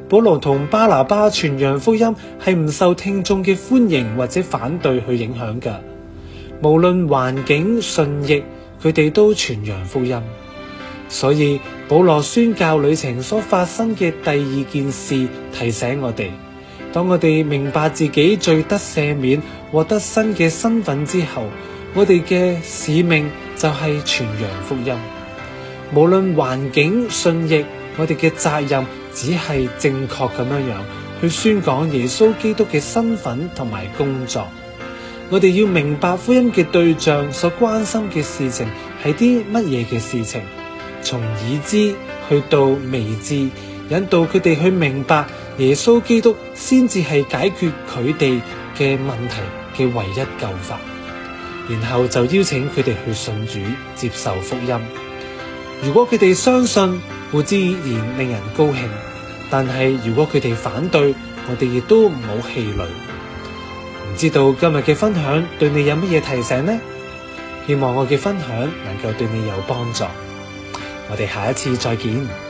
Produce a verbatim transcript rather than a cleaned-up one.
保羅同巴拿巴傳揚福音係唔受聽眾嘅歡迎或者反對去影響㗎。無論環境順逆，佢哋都傳揚福音。所以保羅宣教旅程所發生嘅第二件事，提醒我哋，當我哋明白自己罪得赦免，獲得新嘅身份之後，我哋嘅使命就係傳揚福音。無論環境順逆，我哋嘅責任只係正確咁樣樣去宣講耶穌基督嘅身份同埋工作。我哋要明白福音嘅對象所關心嘅事情係啲乜嘢嘅事情，從已知去到未知，引導佢哋去明白耶穌基督先至係解決佢哋嘅問題嘅唯一救法，然後就邀請佢哋去信主，接受福音。如果佢哋相信，固之然令人高興，但係如果佢哋反對，我哋亦都唔好氣餒。唔知道今日嘅分享對你有乜嘢提醒呢？希望我嘅分享能夠對你有幫助。我哋下一次再見。